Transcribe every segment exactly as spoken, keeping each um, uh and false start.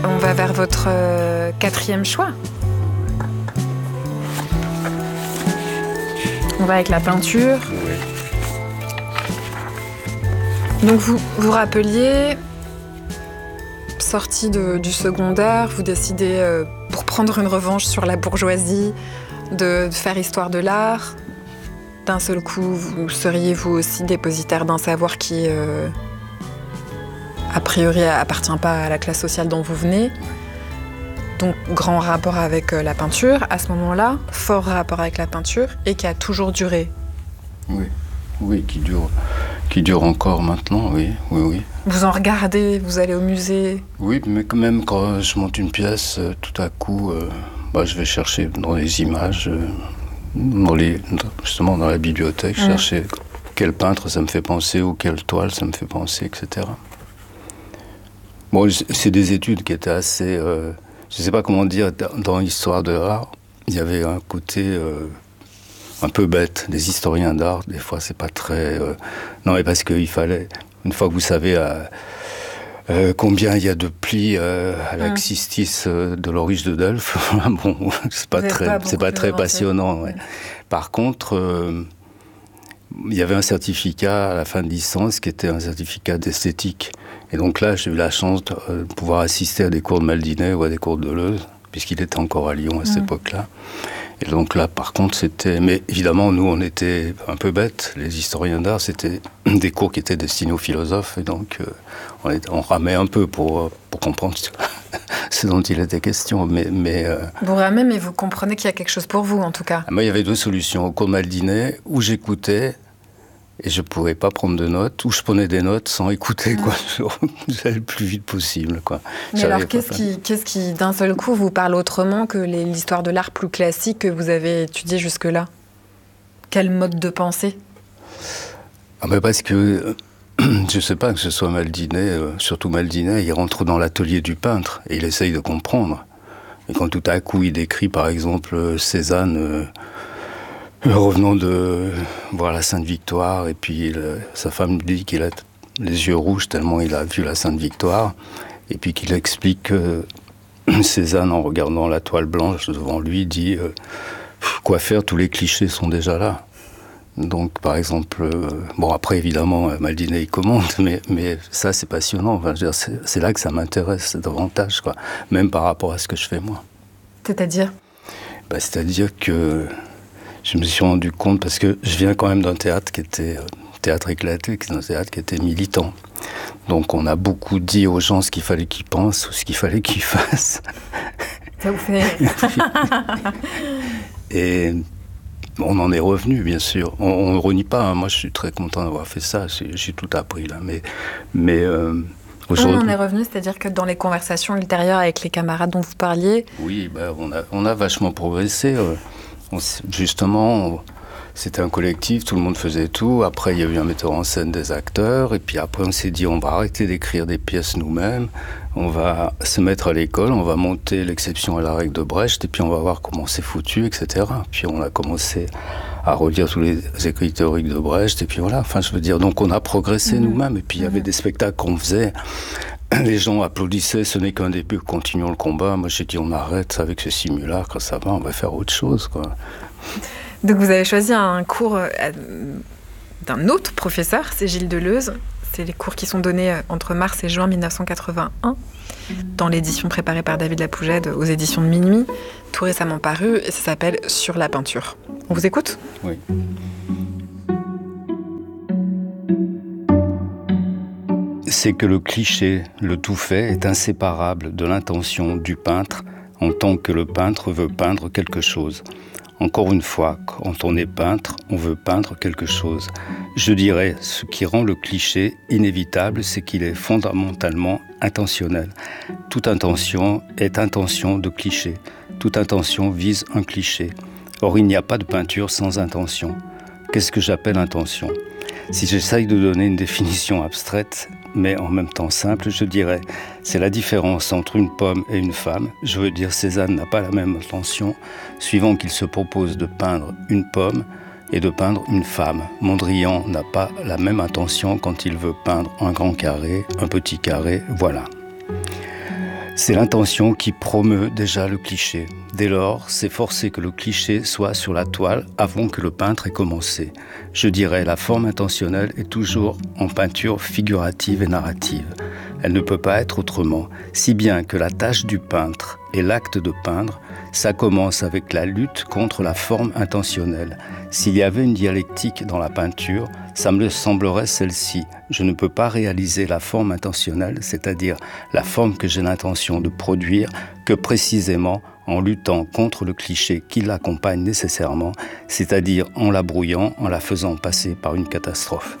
on va vers votre euh, quatrième choix. On va avec la peinture. Oui. Donc vous vous rappeliez, sorti de, du secondaire, vous décidez, euh, pour prendre une revanche sur la bourgeoisie, de, de faire histoire de l'art. D'un seul coup, vous seriez vous aussi dépositaire d'un savoir qui, euh, a priori, appartient pas à la classe sociale dont vous venez. Donc, grand rapport avec euh, la peinture, à ce moment-là, fort rapport avec la peinture, et qui a toujours duré. Oui, oui, qui dure, qui dure encore maintenant, oui, oui, oui. Vous en regardez, vous allez au musée. Oui, mais quand même, quand je monte une pièce, euh, tout à coup, euh, bah, je vais chercher dans les images, euh, dans les, justement dans la bibliothèque, Mmh. chercher quel peintre ça me fait penser, ou quelle toile ça me fait penser, et cetera. Bon, c'est des études qui étaient assez... Euh, je ne sais pas comment dire, dans l'histoire de l'art, il y avait un côté euh, un peu bête. Les historiens d'art, des fois, c'est pas très... Euh, non, mais parce qu'il fallait... Une fois que vous savez euh, euh, combien il y a de plis euh, à l'axis euh, de l'Aurige de Delphes, bon, c'est pas très, pas c'est pas très passionnant. Ouais. Par contre, euh, il y avait un certificat à la fin de licence qui était un certificat d'esthétique. Et donc là, j'ai eu la chance de euh, pouvoir assister à des cours de Maldinet ou à des cours de Deleuze, puisqu'il était encore à Lyon à cette mmh. époque-là. Et donc là, par contre, c'était... Mais évidemment, nous, on était un peu bêtes. Les historiens d'art, c'était des cours qui étaient destinés aux philosophes. Et donc, euh, on, est, on ramait un peu pour, pour comprendre ce dont il était question. Mais, mais, euh... Vous ramez, mais vous comprenez qu'il y a quelque chose pour vous, en tout cas. Moi, il y avait deux solutions. Au cours de Maldinet, où j'écoutais... Et je ne pouvais pas prendre de notes, ou je prenais des notes sans écouter, quoi. J'allais le plus vite possible, quoi. Mais J'avais alors, qu'est-ce qui, qu'est-ce qui, d'un seul coup, vous parle autrement que les, l'histoire de l'art plus classique que vous avez étudiée jusque-là ? Quel mode de pensée ? Ah ben parce que, je ne sais pas, que ce soit Maldinet, euh, surtout Maldinet, il rentre dans l'atelier du peintre, et il essaye de comprendre. Et quand tout à coup, il décrit, par exemple, Cézanne... Euh, revenant de voir la Sainte-Victoire, et puis le, sa femme lui dit qu'il a les yeux rouges tellement il a vu la Sainte-Victoire, et puis qu'il explique que Cézanne, en regardant la toile blanche devant lui, dit euh, « Quoi faire, tous les clichés sont déjà là ». Donc, par exemple, euh, bon, après, évidemment, Maldinet, il commente, mais, mais ça, c'est passionnant. Enfin, je veux dire, c'est, c'est là que ça m'intéresse davantage, quoi, même par rapport à ce que je fais, moi. C'est-à-dire ? Bah, c'est-à-dire que je me suis rendu compte, parce que je viens quand même d'un théâtre qui était euh, théâtre éclaté, qui est un théâtre qui était militant. Donc on a beaucoup dit aux gens ce qu'il fallait qu'ils pensent ou ce qu'il fallait qu'ils fassent. Ça vous fait... Et on en est revenu, bien sûr. On ne renie pas, hein. Moi je suis très content d'avoir fait ça, j'ai, j'ai tout appris là. Mais, mais euh, aujourd'hui... On en est revenu, c'est-à-dire que dans les conversations ultérieures avec les camarades dont vous parliez... Oui, ben, on, a, on a vachement progressé. Euh. On, justement, on, c'était un collectif, tout le monde faisait tout. Après, il y a eu un metteur en scène, des acteurs. Et puis après, on s'est dit, on va arrêter d'écrire des pièces nous-mêmes. On va se mettre à l'école, on va monter l'exception à la règle de Brecht. Et puis on va voir comment c'est foutu, et cetera. Puis on a commencé à relire tous les écrits théoriques de Brecht. Et puis voilà, enfin, je veux dire, donc on a progressé mmh. nous-mêmes. Et puis il y avait des spectacles qu'on faisait. Les gens applaudissaient, ce n'est qu'un début, continuons le combat. Moi, j'ai dit, on arrête avec ce simulacre, ça va, on va faire autre chose, quoi. Donc, vous avez choisi un cours d'un autre professeur, c'est Gilles Deleuze. C'est les cours qui sont donnés entre mars et juin mille neuf cent quatre-vingt-un, dans l'édition préparée par David Lapougède aux éditions de Minuit, tout récemment paru, et ça s'appelle « Sur la peinture ». On vous écoute ? Oui. C'est que le cliché, le tout fait, est inséparable de l'intention du peintre en tant que le peintre veut peindre quelque chose. Encore une fois, quand on est peintre, on veut peindre quelque chose. Je dirais, ce qui rend le cliché inévitable, c'est qu'il est fondamentalement intentionnel. Toute intention est intention de cliché. Toute intention vise un cliché. Or, il n'y a pas de peinture sans intention. Qu'est-ce que j'appelle intention ? Si j'essaye de donner une définition abstraite, mais en même temps simple, je dirais, c'est la différence entre une pomme et une femme. Je veux dire, Cézanne n'a pas la même intention, suivant qu'il se propose de peindre une pomme et de peindre une femme. Mondrian n'a pas la même intention quand il veut peindre un grand carré, un petit carré, voilà. C'est l'intention qui promeut déjà le cliché. Dès lors, c'est forcé que le cliché soit sur la toile avant que le peintre ait commencé. Je dirais, la forme intentionnelle est toujours en peinture figurative et narrative. Elle ne peut pas être autrement, si bien que la tâche du peintre et l'acte de peindre, ça commence avec la lutte contre la forme intentionnelle. S'il y avait une dialectique dans la peinture, ça me semblerait celle-ci. Je ne peux pas réaliser la forme intentionnelle, c'est-à-dire la forme que j'ai l'intention de produire, que précisément en luttant contre le cliché qui l'accompagne nécessairement, c'est-à-dire en la brouillant, en la faisant passer par une catastrophe.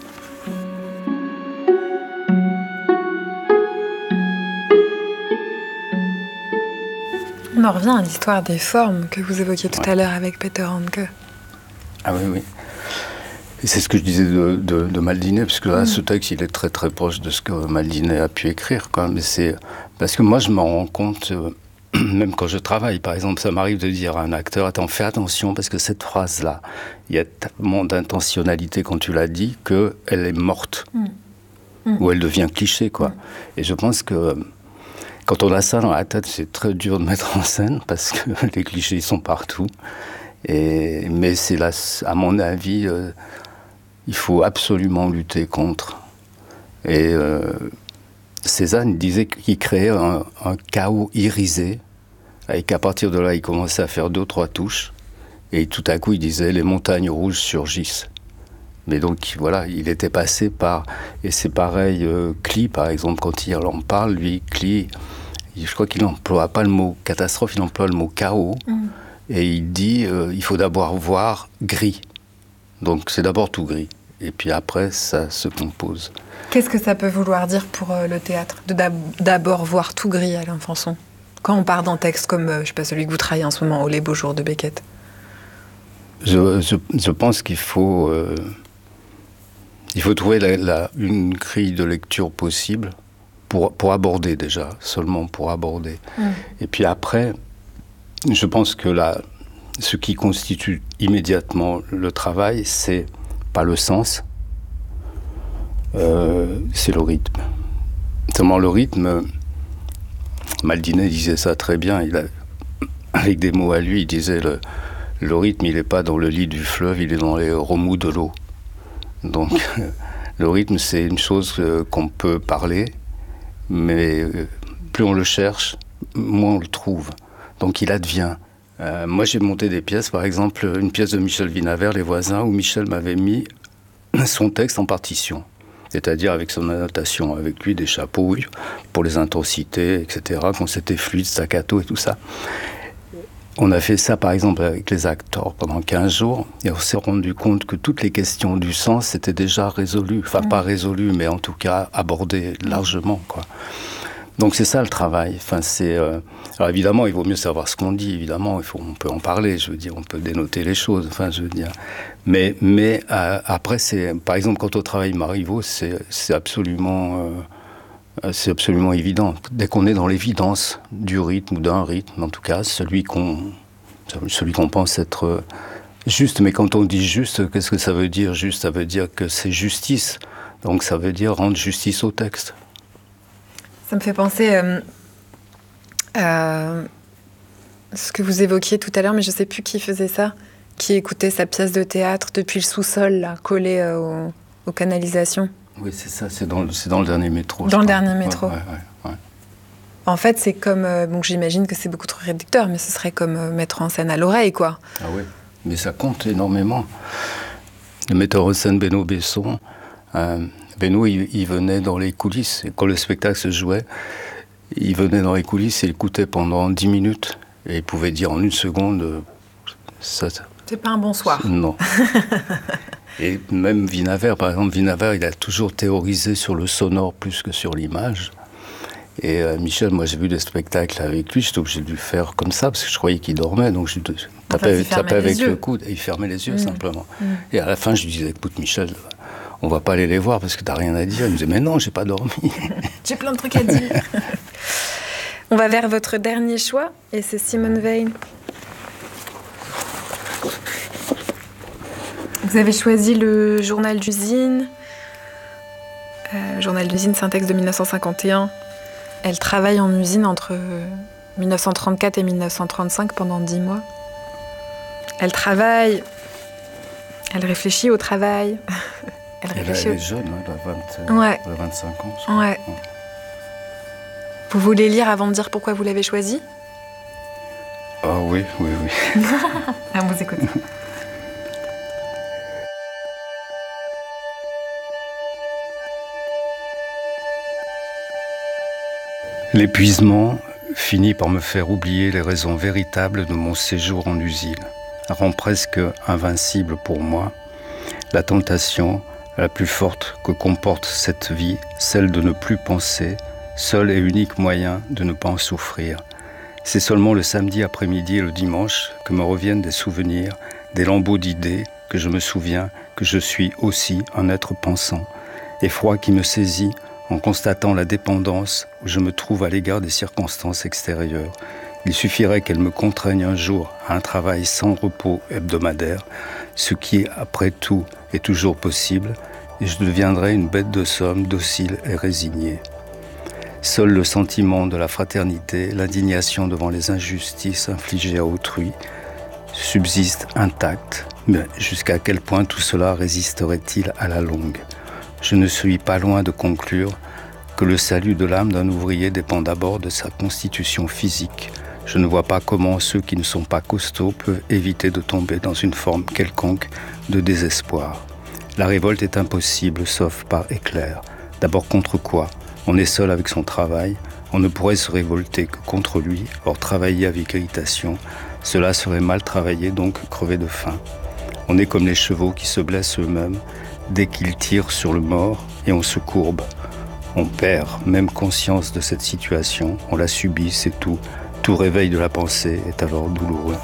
On en revient à l'histoire des formes que vous évoquiez tout ouais. à l'heure avec Peter Handke. Ah oui, oui. Et c'est ce que je disais de, de, de Maldinet, parce que là, mmh. ce texte, il est très très proche de ce que Maldinet a pu écrire, quoi. Mais c'est parce que moi, je m'en rends compte, euh, même quand je travaille, par exemple, ça m'arrive de dire à un acteur, attends, fais attention, parce que cette phrase-là, il y a tellement d'intentionnalité quand tu l'as dit, qu'elle est morte, mmh. Mmh. ou elle devient cliché, quoi. Mmh. Et je pense que quand on a ça dans la tête, c'est très dur de mettre en scène, parce que les clichés, ils sont partout. Et, mais c'est là, à mon avis, euh, il faut absolument lutter contre. Et euh, Cézanne disait qu'il créait un, un chaos irisé, et qu'à partir de là, il commençait à faire deux, trois touches, et tout à coup, il disait « les montagnes rouges surgissent ». Mais donc, voilà, il était passé par... Et c'est pareil, euh, Klee, par exemple, quand il en parle, lui, Klee, je crois qu'il n'emploie pas le mot catastrophe, il emploie le mot chaos. Mmh. Et il dit, euh, il faut d'abord voir gris. Donc c'est d'abord tout gris. Et puis après, ça se compose. Qu'est-ce que ça peut vouloir dire pour euh, le théâtre, de d'ab- d'abord voir tout gris, Alain Fanson, quand on part d'un texte comme, euh, je sais pas, celui que vous travaillez en ce moment, « Oh les beaux jours » de Beckett? Je, je, je pense qu'il faut, euh, il faut trouver la, la, une grille de lecture possible pour, pour aborder déjà, seulement pour aborder. Mmh. Et puis après... Je pense que là, ce qui constitue immédiatement le travail, c'est pas le sens, euh, c'est le rythme. Seulement le rythme, Maldinet disait ça très bien, il a, avec des mots à lui, il disait le, le rythme, il n'est pas dans le lit du fleuve, il est dans les remous de l'eau. Donc le rythme, c'est une chose qu'on peut parler, mais plus on le cherche, moins on le trouve. Donc il advient. Euh, moi j'ai monté des pièces, par exemple une pièce de Michel Vinavert, Les Voisins, où Michel m'avait mis son texte en partition. C'est-à-dire avec son annotation, avec lui des chapeaux pour les intensités, et cetera, quand c'était fluide, staccato et tout ça. On a fait ça par exemple avec les acteurs pendant quinze jours, et on s'est rendu compte que toutes les questions du sens étaient déjà résolues. Enfin mmh. pas résolues, mais en tout cas abordées largement, quoi. Donc c'est ça le travail. Enfin, c'est, euh... Alors évidemment, il vaut mieux savoir ce qu'on dit. Évidemment, il faut, on peut en parler. Je veux dire, on peut dénoter les choses. Enfin, je veux dire. Mais, mais euh, après, c'est, par exemple, quand on travaille Marivaux, c'est, c'est absolument, euh, c'est absolument évident. Dès qu'on est dans l'évidence du rythme ou d'un rythme, en tout cas, celui qu'on, celui qu'on pense être juste. Mais quand on dit juste, qu'est-ce que ça veut dire juste? Ça veut dire que c'est justice. Donc ça veut dire rendre justice au texte. Ça me fait penser euh, à ce que vous évoquiez tout à l'heure, mais je ne sais plus qui faisait ça, qui écoutait sa pièce de théâtre depuis le sous-sol, là, collé euh, aux, aux canalisations. Oui, c'est ça, c'est dans, c'est dans le dernier métro. Dans le dernier métro. Ouais, ouais, ouais, ouais. En fait, c'est comme... Euh, bon, j'imagine que c'est beaucoup trop réducteur, mais ce serait comme euh, mettre en scène à l'oreille, quoi. Ah oui, mais ça compte énormément. Le metteur en scène Benoît Besson... Euh, Benoît, il, il venait dans les coulisses, et quand le spectacle se jouait, il venait dans les coulisses et il écoutait pendant dix minutes, et il pouvait dire en une seconde... Ça, c'est pas un bonsoir. Non. Et même Vinavert, par exemple, Vinavert, il a toujours théorisé sur le sonore plus que sur l'image. Et euh, Michel, moi j'ai vu des spectacles avec lui, j'étais obligé de lui faire comme ça, parce que je croyais qu'il dormait, donc je tapais, enfin, tapais avec yeux. Le coude, et il fermait les yeux, mmh. simplement. Mmh. Et à la fin, je lui disais, écoute Michel... on va pas aller les voir parce que t'as rien à dire. Il me disait, mais non, j'ai pas dormi. J'ai plein de trucs à dire. On va vers votre dernier choix, et c'est Simone Weil. Vous avez choisi le Journal d'usine. Euh, Journal d'usine, c'est un texte de mille neuf cent cinquante et un, Elle travaille en usine entre mille neuf cent trente-quatre et mille neuf cent trente-cinq pendant dix mois. Elle travaille, elle réfléchit au travail. Elle, elle, réfléchit elle au... est jeune, hein, elle a vingt, ouais. elle a vingt-cinq ans. Je crois. Ouais. ouais. Vous voulez lire avant de dire pourquoi vous l'avez choisi? Ah oui, oui, oui. Ah, on vous écoute. L'épuisement finit par me faire oublier les raisons véritables de mon séjour en usine, rend presque invincible pour moi la tentation la plus forte que comporte cette vie, celle de ne plus penser, seul et unique moyen de ne pas en souffrir. C'est seulement le samedi après-midi et le dimanche que me reviennent des souvenirs, des lambeaux d'idées, que je me souviens que je suis aussi un être pensant, effroi qui me saisit en constatant la dépendance où je me trouve à l'égard des circonstances extérieures. Il suffirait qu'elles me contraignent un jour à un travail sans repos hebdomadaire, ce qui, après tout, est toujours possible, et je deviendrais une bête de somme docile et résignée. Seul le sentiment de la fraternité, l'indignation devant les injustices infligées à autrui, subsistent intacts, mais jusqu'à quel point tout cela résisterait-il à la longue ? Je ne suis pas loin de conclure que le salut de l'âme d'un ouvrier dépend d'abord de sa constitution physique. Je ne vois pas comment ceux qui ne sont pas costauds peuvent éviter de tomber dans une forme quelconque de désespoir. La révolte est impossible, sauf par éclair. D'abord contre quoi ? On est seul avec son travail, on ne pourrait se révolter que contre lui, or travailler avec irritation, cela serait mal travailler, donc crever de faim. On est comme les chevaux qui se blessent eux-mêmes dès qu'ils tirent sur le mort et on se courbe. On perd même conscience de cette situation, on la subit, c'est tout. Tout réveil de la pensée est alors douloureux.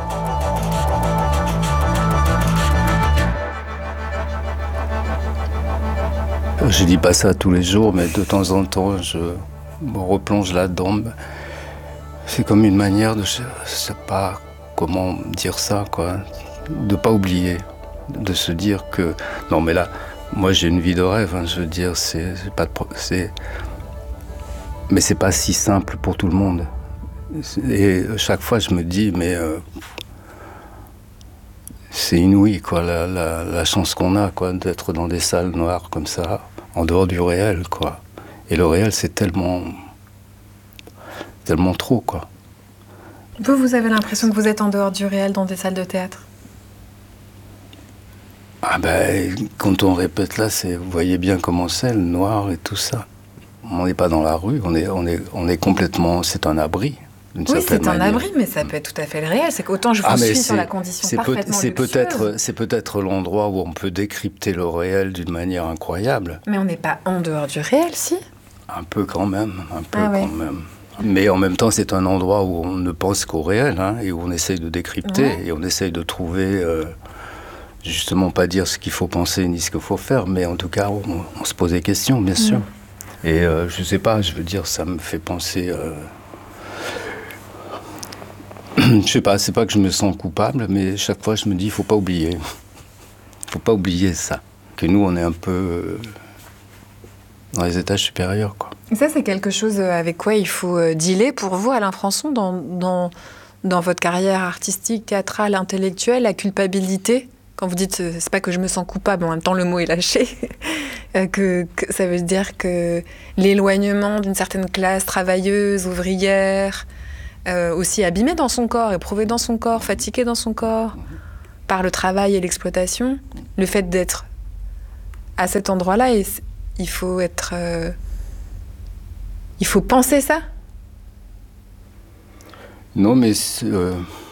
Je dis pas ça tous les jours, mais de temps en temps, je me replonge là-dedans. C'est comme une manière de, je sais pas comment dire ça, quoi, de pas oublier, de se dire que non, mais là, moi j'ai une vie de rêve. Hein, je veux dire, c'est, c'est pas, de, c'est, mais c'est pas si simple pour tout le monde. Et chaque fois, je me dis, mais euh, c'est inouï, quoi, la, la, la chance qu'on a, quoi, d'être dans des salles noires comme ça, en dehors du réel, quoi. Et le réel, c'est tellement, tellement trop, quoi. Vous, vous avez l'impression que vous êtes en dehors du réel dans des salles de théâtre? Ah ben, quand on répète là, c'est, vous voyez bien comment c'est, le noir et tout ça. On n'est pas dans la rue, on est, on est, on est complètement, c'est un abri. Oui, c'est un abri, mais ça peut être tout à fait le réel. C'est qu'autant je vous ah, suis sur la condition c'est parfaitement peut, c'est luxueuse. Peut-être, c'est peut-être l'endroit où on peut décrypter le réel d'une manière incroyable. Mais on n'est pas en dehors du réel, si? Un peu quand même, un peu ah, quand ouais. même. Mais en même temps, c'est un endroit où on ne pense qu'au réel, hein, et où on essaye de décrypter, ouais. Et on essaye de trouver, euh, justement, pas dire ce qu'il faut penser ni ce qu'il faut faire, mais en tout cas, on, on se pose des questions, bien sûr. Mmh. Et euh, je sais pas, je veux dire, ça me fait penser... Euh, je sais pas, c'est pas que je me sens coupable, mais chaque fois je me dis, il faut pas oublier. Faut pas oublier ça. Que nous, on est un peu euh, dans les étages supérieurs, quoi. Et ça, c'est quelque chose avec quoi il faut euh, dealer pour vous, Alain Françon, dans, dans, dans votre carrière artistique, théâtrale, intellectuelle, la culpabilité. Quand vous dites, c'est pas que je me sens coupable, en même temps le mot est lâché, euh, que, que ça veut dire que l'éloignement d'une certaine classe travailleuse, ouvrière... Euh, aussi abîmé dans son corps, éprouvé dans son corps, fatigué dans son corps, par le travail et l'exploitation. Le fait d'être à cet endroit-là, il faut être... Euh, il faut penser ça. Non, mais euh,